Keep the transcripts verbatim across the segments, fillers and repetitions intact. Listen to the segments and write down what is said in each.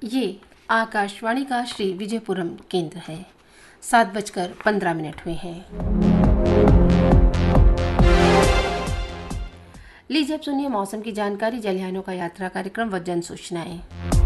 ये आकाशवाणी का श्री विजयपुरम केंद्र है। सात बजकर पंद्रह मिनट हुए हैं। लीजिए अब सुनिए मौसम की जानकारी, जलयानों का यात्रा कार्यक्रम व जन सूचनाएं।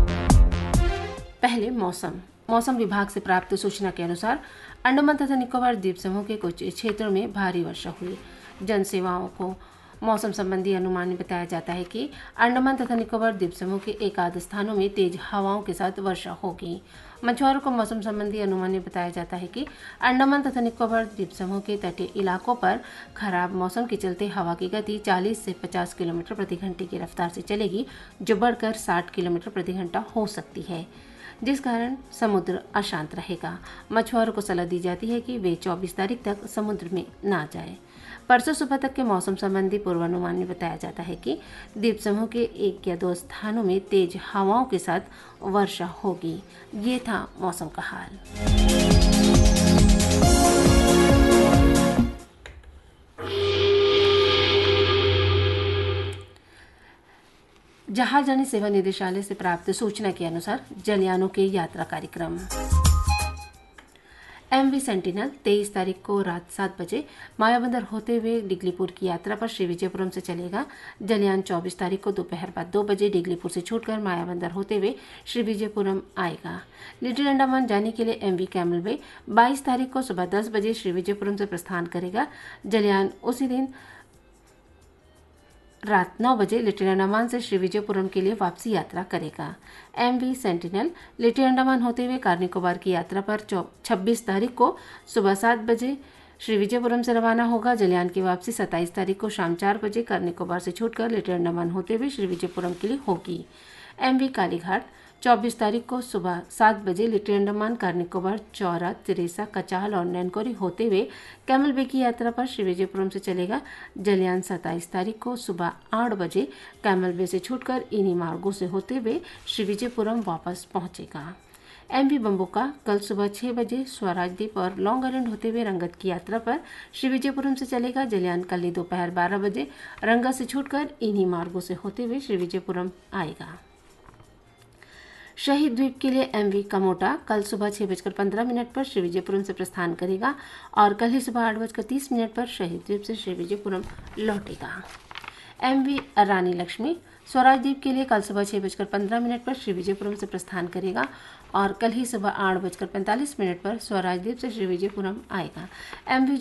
पहले मौसम मौसम विभाग से प्राप्त सूचना के अनुसार अंडमान तथा निकोबार द्वीप समूह के कुछ क्षेत्रों में भारी वर्षा हुई। जन सेवाओं को मौसम संबंधी अनुमान में बताया जाता है कि अंडमान तथा निकोबार द्वीप समूह के एक आध स्थानों में तेज हवाओं के साथ वर्षा होगी। मछुआरों को मौसम संबंधी अनुमान में बताया जाता है कि अंडमान तथा निकोबार द्वीप समूह के तटीय इलाकों पर खराब मौसम के चलते हवा की गति चालीस से पचास किलोमीटर प्रति घंटे की रफ्तार से चलेगी, जो बढ़कर साठ किलोमीटर प्रति घंटा हो सकती है, जिस कारण समुद्र अशांत रहेगा। मछुआरों को सलाह दी जाती है कि वे चौबीस तारीख तक समुद्र में ना जाएं। परसों सुबह तक के मौसम संबंधी पूर्वानुमान में बताया जाता है कि द्वीप समूह के एक या दो स्थानों में तेज हवाओं के साथ वर्षा होगी। ये था मौसम का हाल। जहाजरानी सेवा निदेशालय से प्राप्त सूचना के अनुसार जलयानों के यात्रा कार्यक्रम। एमवी सेंटिनल तेईस तारीख को रात सात बजे मायाबंदर होते हुए डिगलीपुर की यात्रा पर श्री विजयपुरम से चलेगा। जलयान चौबीस तारीख को दोपहर बाद दो बजे डिगलीपुर से छूटकर मायाबंदर होते हुए श्री विजयपुरम आएगा। लिटिल अंडमान जाने के लिए एमवी कैमल वे बाईस तारीख को सुबह दस बजे श्री विजयपुरम से प्रस्थान करेगा। जलयान उसी दिन रात नौ बजे लिटिल अंडमान से श्री विजयपुरम के लिए वापसी यात्रा करेगा। एमवी सेंटिनल लिटिल अंडमान होते हुए कार निकोबार की यात्रा पर छब्बीस तारीख को सुबह सात बजे श्री विजयपुरम से रवाना होगा। जलयान की वापसी सत्ताईस तारीख को शाम चार बजे कार निकोबार से छूटकर लिटिल अंडमान होते हुए श्री विजयपुरम के लिए होगी। एमवी कालीघाट चौबीस तारीख को सुबह सात बजे लिटिल अंडमान, कार निकोबार, चौरा, तिरेसा, कचाल और नैनकोरी होते हुए कैमल बे की यात्रा पर श्री विजयपुरम से चलेगा। जलयान सत्ताईस तारीख को सुबह आठ बजे कैमल बे से छूटकर इन्हीं मार्गों से होते हुए श्री विजयपुरम वापस पहुंचेगा। एमवी बम्बोका कल सुबह छह बजे स्वराज द्वीप और लॉन्ग आइलैंड होते हुए रंगत की यात्रा पर श्री विजयपुरम से चलेगा। जलयान कल दोपहर बारह बजे रंगत से छूटकर इन्हीं मार्गों से होते हुए श्री विजयपुरम आएगा। शहीद द्वीप के लिए एमवी कमोटा कल सुबह छह बजकर पंद्रह मिनट पर श्री विजयपुरम से प्रस्थान करेगा और कल ही सुबह आठ बजकर तीस मिनट पर शहीद द्वीप से श्री विजयपुरम लौटेगा। एमवी रानी लक्ष्मी स्वराज द्वीप के लिए कल सुबह छह बजकर पंद्रह मिनट पर श्री विजयपुरम से प्रस्थान करेगा और कल ही सुबह आठ बजकर पैंतालीस मिनट पर स्वराज द्वीप से श्री विजयपुरम आएगा। एमवी